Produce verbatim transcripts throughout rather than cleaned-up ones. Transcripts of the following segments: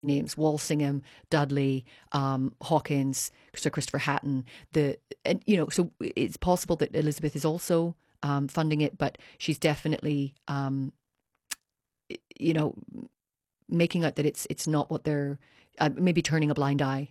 names: Walsingham, Dudley, um, Hawkins, Sir Christopher Hatton. The and you know, so it's possible that Elizabeth is also um, funding it, but she's definitely um, you know making out that it's it's not what they're uh, maybe turning a blind eye.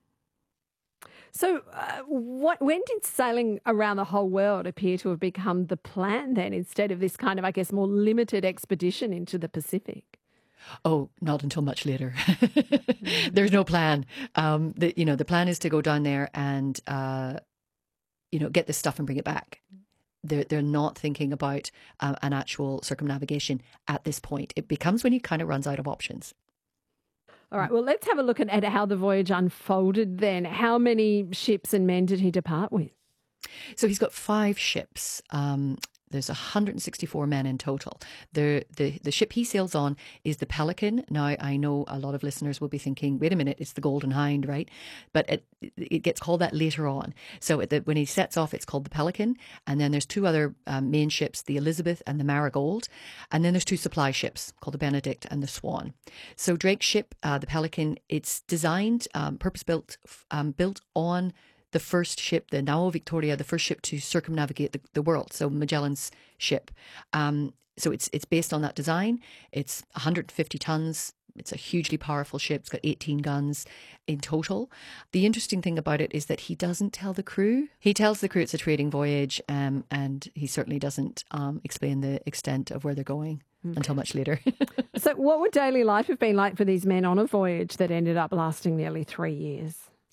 So, uh, what? When did sailing around the whole world appear to have become the plan then, instead of this kind of, I guess, more limited expedition into the Pacific? Oh, not until much later. There's no plan. Um, the, you know, the plan is to go down there and, uh, you know, get this stuff and bring it back. They're, they're not thinking about uh, an actual circumnavigation at this point. It becomes when he kind of runs out of options. All right, well, let's have a look at, at how the voyage unfolded then. How many ships and men did he depart with? So he's got five ships. Um, there's one hundred sixty-four men in total. The, the the ship he sails on is the Pelican. Now, I know a lot of listeners will be thinking, wait a minute, it's the Golden Hind, right? But it, it gets called that later on. So at the, when he sets off, it's called the Pelican. And then there's two other um, main ships, the Elizabeth and the Marigold. And then there's two supply ships called the Benedict and the Swan. So Drake's ship, uh, the Pelican, it's designed, um, purpose-built, um, built on the first ship, the Nao Victoria, the first ship to circumnavigate the, the world. So Magellan's ship. Um, so it's it's based on that design. It's one hundred fifty tons. It's a hugely powerful ship. It's got eighteen guns in total. The interesting thing about it is that he doesn't tell the crew. He tells the crew it's a trading voyage, um, and he certainly doesn't um, explain the extent of where they're going okay. until much later. So what would daily life have been like for these men on a voyage that ended up lasting nearly three years?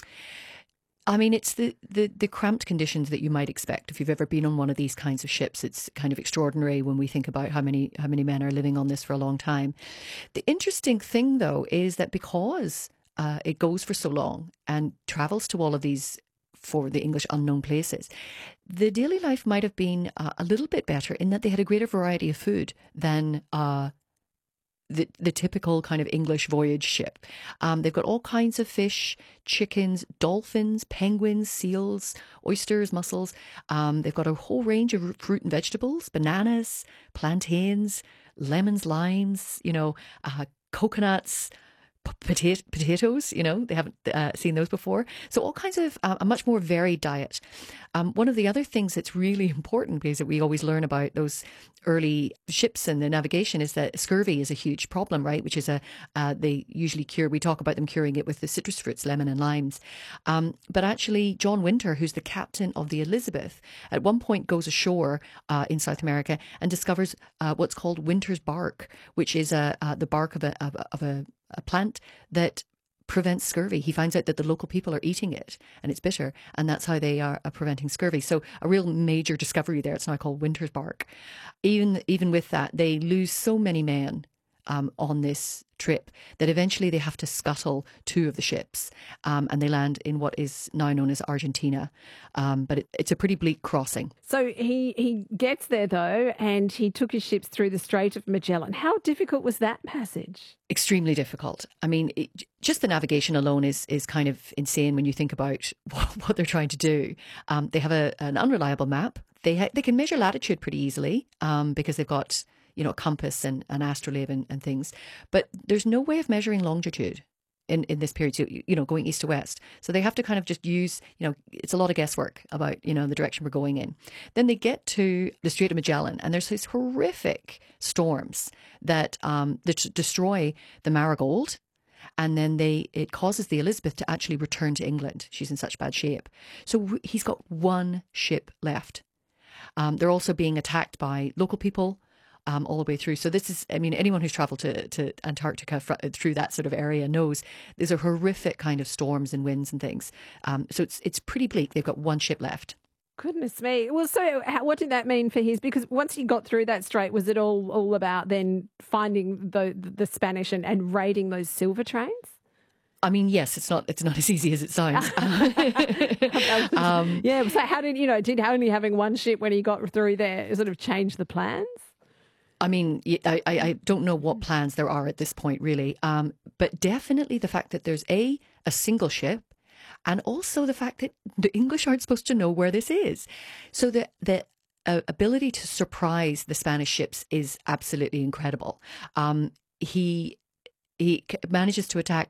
I mean, it's the, the, the cramped conditions that you might expect if you've ever been on one of these kinds of ships. It's kind of extraordinary when we think about how many how many men are living on this for a long time. The interesting thing, though, is that because uh, it goes for so long and travels to all of these, for the English, unknown places, the daily life might have been uh, a little bit better in that they had a greater variety of food than uh, the the typical kind of English voyage ship. Um, they've got all kinds of fish, chickens, dolphins, penguins, seals, oysters, mussels. Um, they've got a whole range of fruit and vegetables, bananas, plantains, lemons, limes, you know, uh, coconuts, Potato, potatoes, you know, they haven't uh, seen those before. So all kinds of uh, a much more varied diet. Um, one of the other things that's really important, because we always learn about those early ships and the navigation, is that scurvy is a huge problem, right? Which is a, uh, they usually cure, we talk about them curing it with the citrus fruits, lemon and limes. Um, but actually, John Winter, who's the captain of the Elizabeth, at one point goes ashore uh, in South America and discovers uh, what's called Winter's bark, which is a, uh, the bark of a, of a, of a a plant that prevents scurvy. He finds out that the local people are eating it and it's bitter, and that's how they are preventing scurvy. So a real major discovery there. It's now called Winter's bark. Even even with that, they lose so many men um, on this trip that eventually they have to scuttle two of the ships, um, and they land in what is now known as Argentina. Um, but it, it's a pretty bleak crossing. So he, he gets there, though, and he took his ships through the Strait of Magellan. How difficult was that passage? Extremely difficult. I mean, it, just the navigation alone is is kind of insane when you think about what, what they're trying to do. Um, they have a, an unreliable map. They ha- they can measure latitude pretty easily um, because they've got, you know, a compass and an astrolabe and, and things. But there's no way of measuring longitude in, in this period, so, you know, going east to west. So they have to kind of just use, you know, it's a lot of guesswork about, you know, the direction we're going in. Then they get to the Strait of Magellan, and there's these horrific storms that, um, that destroy the Marigold. And then they it causes the Elizabeth to actually return to England. She's in such bad shape. So he's got one ship left. Um, they're also being attacked by local people um, all the way through. So this is, I mean, anyone who's travelled to, to Antarctica fr- through that sort of area knows there's a horrific kind of storms and winds and things. Um, so it's it's pretty bleak. They've got one ship left. Goodness me. Well, so how, what did that mean for his? Because once he got through that strait, was it all all about then finding the the Spanish and, and raiding those silver trains? I mean, yes, it's not it's not as easy as it sounds. um, yeah. So how did you know? Did only having one ship when he got through there sort of change the plans? I mean, I, I don't know what plans there are at this point, really. Um, but definitely the fact that there's a a single ship, and also the fact that the English aren't supposed to know where this is. So the the uh, ability to surprise the Spanish ships is absolutely incredible. Um, he he manages to attack